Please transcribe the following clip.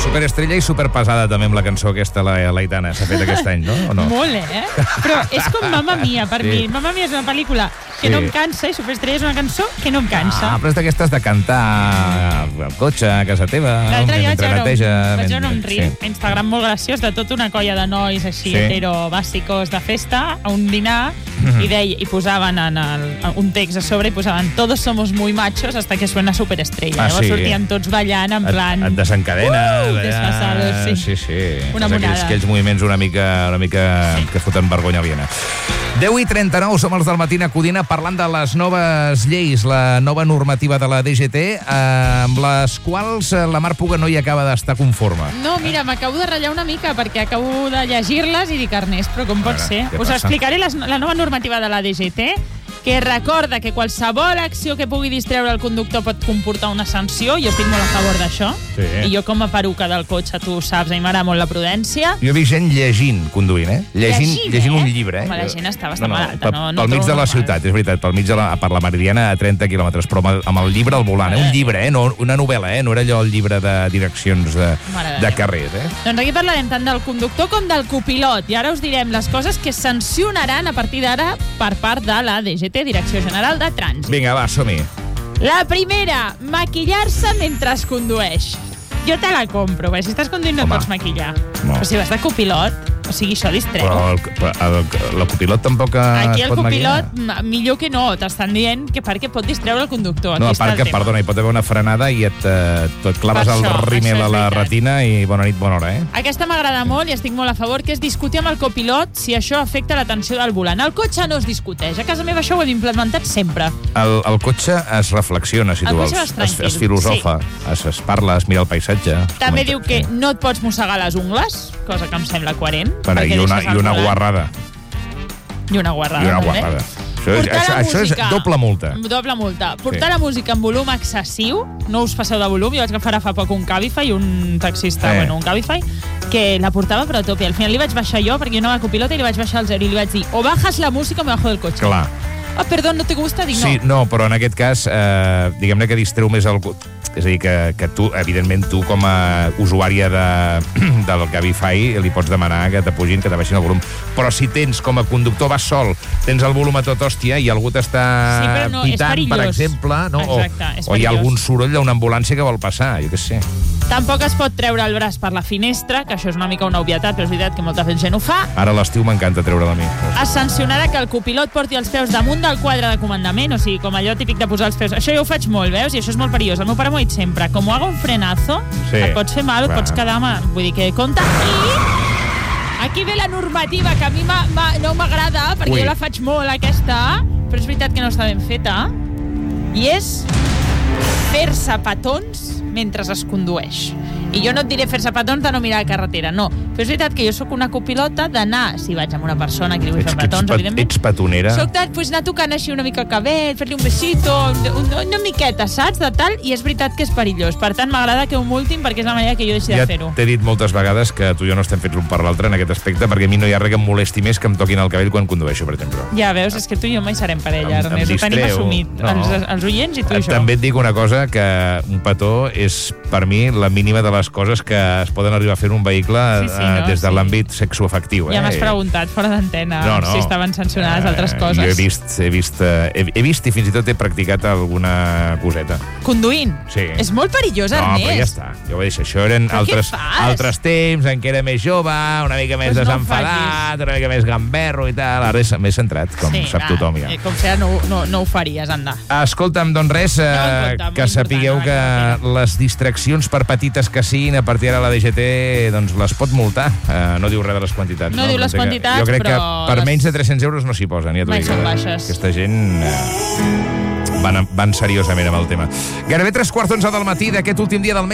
Superestrella i superpesada també amb la cançó aquesta, la Aitana, s'ha fet aquest any, no? O no? Molt, Però és com Mamma Mia, per mi. Mamma Mia és una pel·lícula que no em cansa i Superestrella és una cançó que no em cansa. Però és d'aquestes de cantar al cotxe, a casa teva, l'altre dia mentre neteja... vaig veure un reel a Instagram molt graciós de tota una colla de nois així, hetero-bàsicos de festa, a un dinar, i posaven un text a sobre i posaven todos somos muy machos hasta que suena Superestrella. Llavors sortien tots ballant en plan... Et desencadena. Desfasados, sí. Una monada. Aquells moviments una mica que foten vergonya aliena. 10:39, som els del Matina Codina parlant de les noves lleis, la nova normativa de la DGT, amb les quals la Mar Puga no hi acaba d'estar conforme. No, mira, m'acabo de ratllar una mica perquè acabo de llegir-les i dic, Ernest, però com pot ser? Us explicaré la nova normativa de la DGT, que recorda que qualsevol acció que pugui distreure el conductor pot comportar una sanció. Jo estic molt a favor d'això. Sí. I jo, com a peruca del cotxe, tu ho saps, a mi m'agrada molt la prudència. Jo he vist gent llegint, conduint, Llegint un llibre, Home, la gent està bastant malalta. Pel mig de la ciutat, és veritat, pel mig per la Meridiana a 30 quilòmetres, però amb el llibre al volant, un llibre, no una novel·la, no era allò el llibre de direccions de carrers, Doncs aquí parlarem tant del conductor com del copilot, i ara us direm les coses que sancionaran a partir d'ara per part de la DGT, Direcció General de Trànsit. Vinga, va, som-hi. La primera, maquillar-se mentre es condueix. Jo te la compro, perquè si estàs conduint no pots maquillar. No. Però si vas de copilot, o sigui, això distreu. Però el copilot tampoc aquí es el pot copilot, maquillar. millor que no, t'estan dient que perquè pot distreure el conductor. No, a part que, perdona, hi pot haver una frenada i et claves el rímel a la retina i bona nit, bona hora, Aquesta m'agrada molt i estic molt a favor, que és discutir amb el copilot si això afecta l'atenció del volant. El cotxe no es discuteix. A casa meva això ho hem implementat sempre. El cotxe es reflexiona, si tu vols. Es filosofa, es parla, es mira el paisatge. També diu que no et pots mossegar les ungles, cosa que em sembla coherent. I una guarrada. I una guarrada, també. Això és doble multa. Doble multa. Portar la música en volum excessiu, no us passeu de volum, jo vaig agafar fa poc un Cabify, un taxista, un Cabify, que la portava però a tope. Al final li vaig baixar jo, perquè jo no anava copilota, i li vaig baixar al 0 i li vaig dir, o bajas la música o me bajo del cotxe. Clar. Perdó, no te gusta? Dic, no. Sí, no, però en aquest cas, diguem-ne que distreu més el... És a dir, que tu, evidentment, tu com a usuària del Cabify li pots demanar que t'apugin, que t'abaixin el volum. Però si tens, com a conductor, vas sol, tens el volum a tot hòstia i algú t'està pitant, per exemple, no? O hi ha algun soroll d'una ambulància que vol passar, jo què sé. Tampoc es pot treure el braç per la finestra, que això és una mica una obvietat, però és veritat que molta gent ho fa. Ara a l'estiu m'encanta treure-la a mi. Es sancionarà que el copilot porti els peus damunt del quadre de comandament, o sigui, com allò típic de posar els peus. Això jo ho faig molt, veus? I això és molt perillós. El meu pare m'ho ha dit sempre. Com ho haga un frenazo, et pots fer mal, pots quedar... Vull dir que compte. I aquí ve la normativa, que a mi no m'agrada, perquè jo la faig molt, aquesta, però és veritat que no està ben feta, i és fer-se petons mentre es condueix. I jo no et diré fer-se petons de no mirar la carretera, no. Però és veritat que jo sóc una copilota d'anar, si vaig amb una persona que li vull fer petons, evidentment. Ets petonera? Soc anar tocant així una mica el cabell, fer-li un besito, una miqueta, saps, de tal, i és veritat que és perillós. Per tant, m'agrada que ho multin perquè és la manera que jo deixi de fer-ho. Ja t'he dit moltes vegades que tu i jo no estem fets l'un per l'altre en aquest aspecte, perquè a mi no hi ha res que em molesti més que em toquin el cabell quan condueixo, per exemple. Ja veus, és que tu i jo mai serem parella, Ernest. Ho tenim assumit, els oients i tu i jo. També et dic una cosa, que un petó és, per mi, la mínima de les coses que es poden arribar a fer en un vehicle des de l'àmbit sexoafectiu. Ja m'has preguntat fora d'antena si estaven sancionades altres coses. Jo he vist i fins i tot he practicat alguna coseta. Conduint? Sí. És molt perillós, Ernest. No, però ja està. Jo ho he dit, això eren altres temps en què era més jove, una mica més desenfadat, una mica més gamberro i tal. Ara m'he centrat, com sap tothom ja. Com sigui, no ho faries, anda. Escolta'm, doncs res, que sapigueu que les distraccions, per petites que siguin, a partir d'ara la DGT les pot multar. No diu res de les quantitats. No diu les quantitats, però... Jo crec que per menys de 300 euros no s'hi posen. Mai són baixes. Aquesta gent van seriosament amb el tema. Gairebé 3:15 del matí d'aquest últim dia del mes.